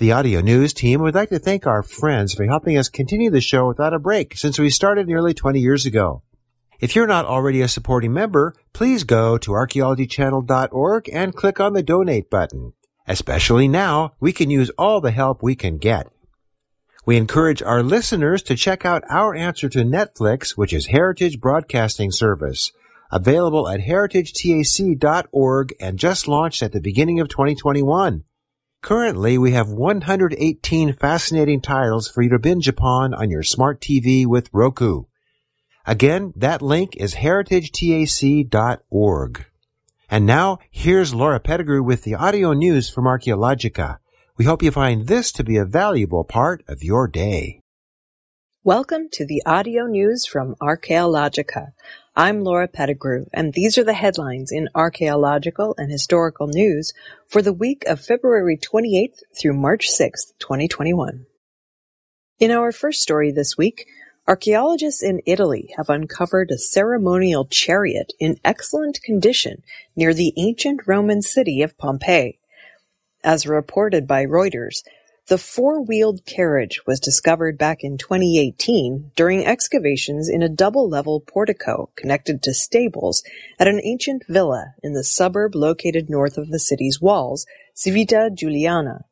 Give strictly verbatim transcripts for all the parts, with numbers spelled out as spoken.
The Audio News team would like to thank our friends for helping us continue the show without a break since we started nearly twenty years ago. If you're not already a supporting member, please go to archaeology channel dot org and click on the donate button. Especially now, we can use all the help we can get. We encourage our listeners to check out our answer to Netflix, which is Heritage Broadcasting Service, available at heritage tac dot org and just launched at the beginning of twenty twenty-one. Currently, we have one hundred eighteen fascinating titles for you to binge upon on your smart T V with Roku. Again, that link is heritage tac dot org. And now, here's Laura Pettigrew with the audio news from Archaeologica. We hope you find this to be a valuable part of your day. Welcome to the audio news from Archaeologica. I'm Laura Pettigrew, and these are the headlines in archaeological and historical news for the week of February twenty-eighth through March sixth, twenty twenty-one. In our first story this week, archaeologists in Italy have uncovered a ceremonial chariot in excellent condition near the ancient Roman city of Pompeii. As reported by Reuters, the four-wheeled carriage was discovered back in twenty eighteen during excavations in a double-level portico connected to stables at an ancient villa in the suburb located north of the city's walls, Civita Giuliana.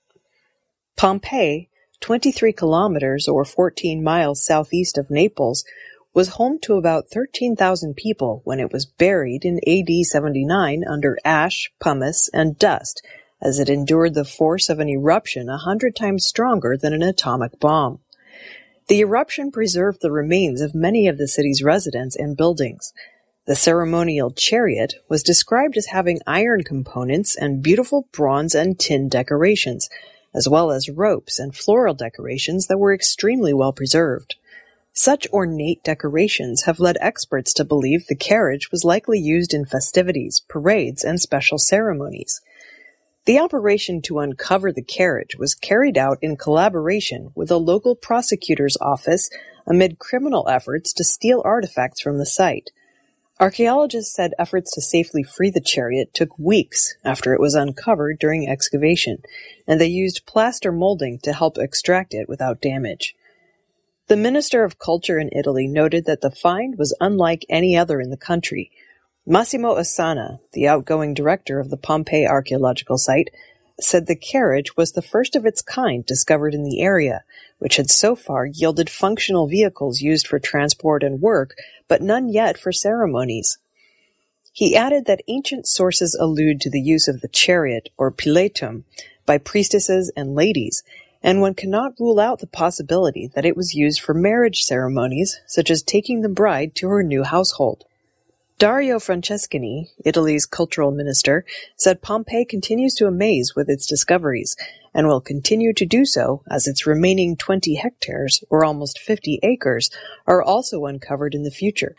Pompeii, twenty-three kilometers or fourteen miles southeast of Naples, was home to about thirteen thousand people when it was buried in A D seventy-nine under ash, pumice, and dust, as it endured the force of an eruption a hundred times stronger than an atomic bomb. The eruption preserved the remains of many of the city's residents and buildings. The ceremonial chariot was described as having iron components and beautiful bronze and tin decorations, as well as ropes and floral decorations that were extremely well preserved. Such ornate decorations have led experts to believe the carriage was likely used in festivities, parades, and special ceremonies. The operation to uncover the carriage was carried out in collaboration with a local prosecutor's office amid criminal efforts to steal artifacts from the site. Archaeologists said efforts to safely free the chariot took weeks after it was uncovered during excavation, and they used plaster molding to help extract it without damage. The Minister of Culture in Italy noted that the find was unlike any other in the country. Massimo Ossana, the outgoing director of the Pompeii archaeological site, said the carriage was the first of its kind discovered in the area, which had so far yielded functional vehicles used for transport and work, but none yet for ceremonies. He added that ancient sources allude to the use of the chariot, or piletum, by priestesses and ladies, and one cannot rule out the possibility that it was used for marriage ceremonies, such as taking the bride to her new household. Dario Franceschini, Italy's cultural minister, said Pompeii continues to amaze with its discoveries, and will continue to do so as its remaining twenty hectares, or almost fifty acres, are also uncovered in the future.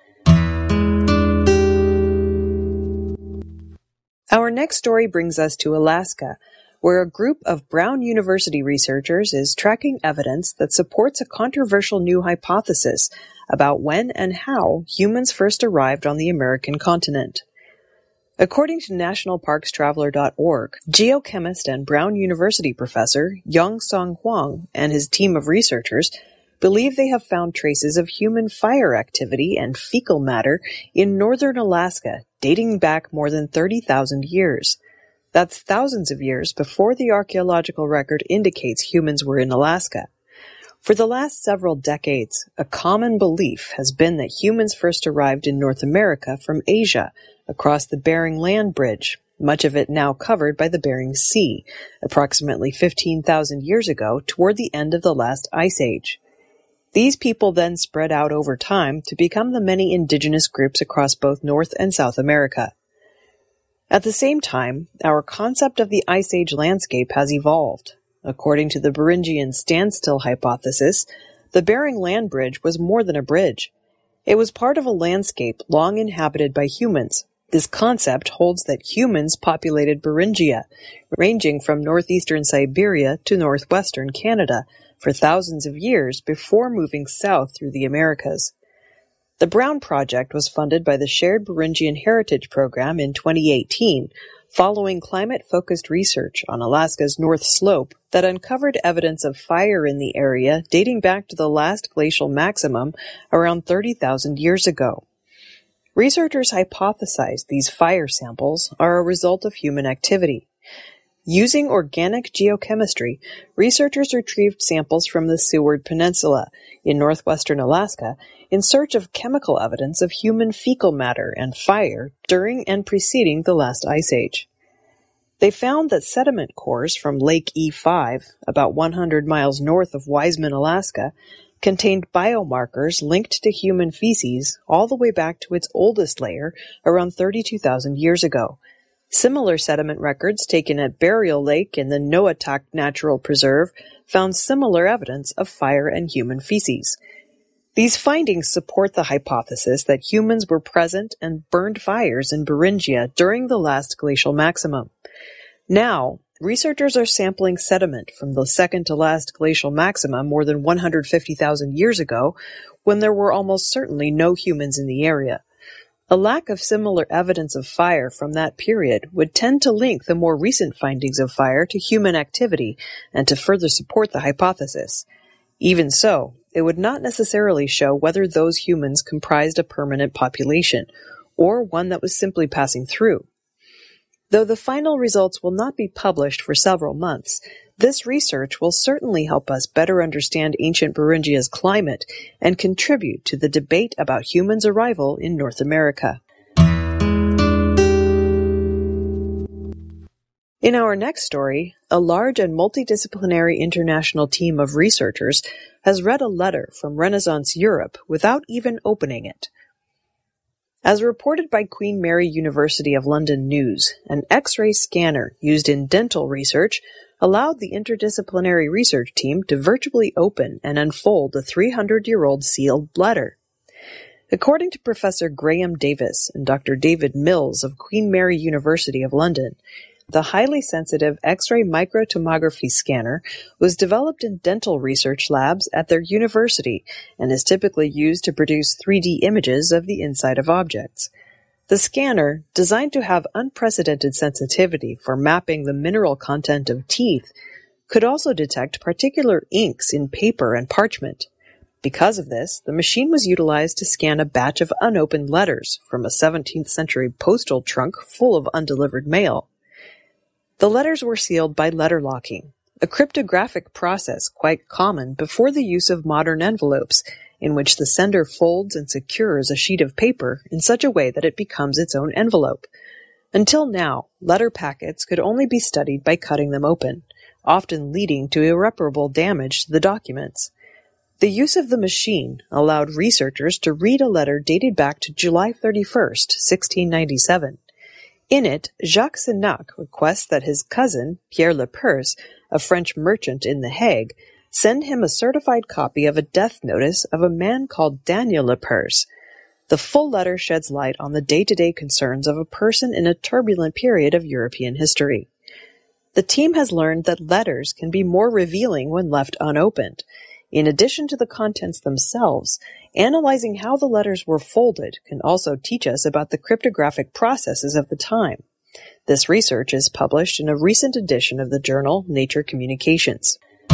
Our next story brings us to Alaska, where a group of Brown University researchers is tracking evidence that supports a controversial new hypothesis about when and how humans first arrived on the American continent. According to national parks traveler dot org, geochemist and Brown University professor Yong-Song Huang and his team of researchers believe they have found traces of human fire activity and fecal matter in northern Alaska dating back more than thirty thousand years. That's thousands of years before the archaeological record indicates humans were in Alaska. For the last several decades, a common belief has been that humans first arrived in North America from Asia, across the Bering Land Bridge, much of it now covered by the Bering Sea, approximately fifteen thousand years ago toward the end of the last ice age. These people then spread out over time to become the many indigenous groups across both North and South America. At the same time, our concept of the Ice Age landscape has evolved. According to the Beringian standstill hypothesis, the Bering Land Bridge was more than a bridge. It was part of a landscape long inhabited by humans. This concept holds that humans populated Beringia, ranging from northeastern Siberia to northwestern Canada, for thousands of years before moving south through the Americas. The Brown Project was funded by the Shared Beringian Heritage Program in twenty eighteen, following climate-focused research on Alaska's North Slope that uncovered evidence of fire in the area dating back to the last glacial maximum around thirty thousand years ago. Researchers hypothesized these fire samples are a result of human activity. Using organic geochemistry, researchers retrieved samples from the Seward Peninsula in northwestern Alaska in search of chemical evidence of human fecal matter and fire during and preceding the last ice age. They found that sediment cores from Lake E five, about one hundred miles north of Wiseman, Alaska, contained biomarkers linked to human feces all the way back to its oldest layer around thirty-two thousand years ago. Similar sediment records taken at Burial Lake in the Noatak Natural Preserve found similar evidence of fire and human feces. These findings support the hypothesis that humans were present and burned fires in Beringia during the last glacial maximum. Now, researchers are sampling sediment from the second to last glacial maximum more than one hundred fifty thousand years ago, when there were almost certainly no humans in the area. A lack of similar evidence of fire from that period would tend to link the more recent findings of fire to human activity and to further support the hypothesis. Even so, it would not necessarily show whether those humans comprised a permanent population, or one that was simply passing through. Though the final results will not be published for several months, this research will certainly help us better understand ancient Beringia's climate and contribute to the debate about humans' arrival in North America. In our next story, a large and multidisciplinary international team of researchers has read a letter from Renaissance Europe without even opening it. As reported by Queen Mary University of London News, an X-ray scanner used in dental research allowed the interdisciplinary research team to virtually open and unfold a three hundred year old sealed letter. According to Professor Graham Davis and Doctor David Mills of Queen Mary University of London, the highly sensitive X-ray microtomography scanner was developed in dental research labs at their university and is typically used to produce three D images of the inside of objects. The scanner, designed to have unprecedented sensitivity for mapping the mineral content of teeth, could also detect particular inks in paper and parchment. Because of this, the machine was utilized to scan a batch of unopened letters from a seventeenth century postal trunk full of undelivered mail. The letters were sealed by letter locking, a cryptographic process quite common before the use of modern envelopes, in which the sender folds and secures a sheet of paper in such a way that it becomes its own envelope. Until now, letter packets could only be studied by cutting them open, often leading to irreparable damage to the documents. The use of the machine allowed researchers to read a letter dated back to July thirty-first, sixteen ninety-seven. In it, Jacques Sénac requests that his cousin, Pierre Lepers, a French merchant in The Hague, send him a certified copy of a death notice of a man called Daniel Lepers. The full letter sheds light on the day-to-day concerns of a person in a turbulent period of European history. The team has learned that letters can be more revealing when left unopened. In addition to the contents themselves, analyzing how the letters were folded can also teach us about the cryptographic processes of the time. This research is published in a recent edition of the journal Nature Communications.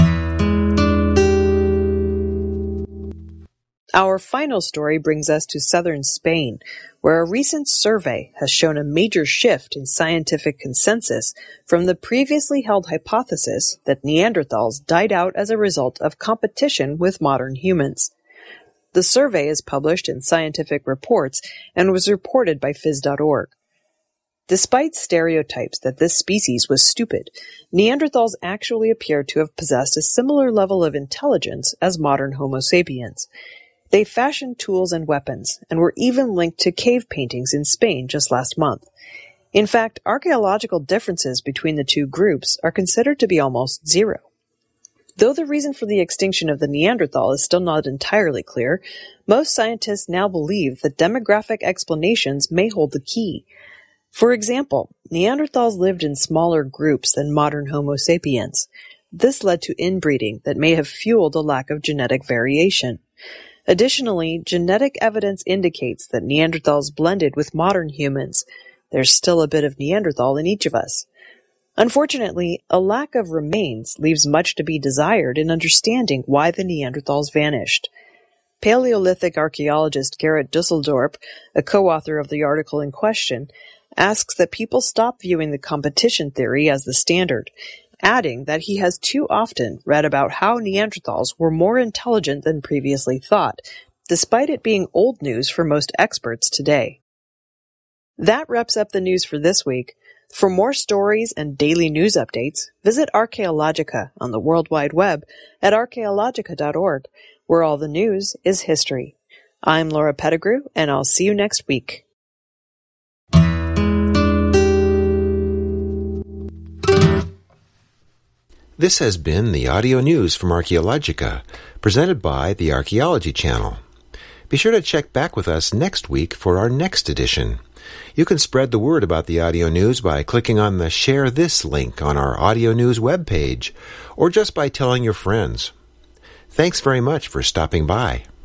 Our final story brings us to southern Spain, where a recent survey has shown a major shift in scientific consensus from the previously held hypothesis that Neanderthals died out as a result of competition with modern humans. The survey is published in Scientific Reports and was reported by phys dot org. Despite stereotypes that this species was stupid, Neanderthals actually appear to have possessed a similar level of intelligence as modern Homo sapiens. They fashioned tools and weapons, and were even linked to cave paintings in Spain just last month. In fact, archaeological differences between the two groups are considered to be almost zero. Though the reason for the extinction of the Neanderthal is still not entirely clear, most scientists now believe that demographic explanations may hold the key. For example, Neanderthals lived in smaller groups than modern Homo sapiens. This led to inbreeding that may have fueled a lack of genetic variation. Additionally, genetic evidence indicates that Neanderthals blended with modern humans, there's still a bit of Neanderthal in each of us. Unfortunately, a lack of remains leaves much to be desired in understanding why the Neanderthals vanished. Paleolithic archaeologist Gerrit Dusseldorp, a co-author of the article in question, asks that people stop viewing the competition theory as the standard, adding that he has too often read about how Neanderthals were more intelligent than previously thought, despite it being old news for most experts today. That wraps up the news for this week. For more stories and daily news updates, visit Archaeologica on the World Wide Web at archaeologica dot org, where all the news is history. I'm Laura Pettigrew, and I'll see you next week. This has been the audio news from Archaeologica, presented by the Archaeology Channel. Be sure to check back with us next week for our next edition. You can spread the word about the audio news by clicking on the Share This link on our audio news webpage, or just by telling your friends. Thanks very much for stopping by.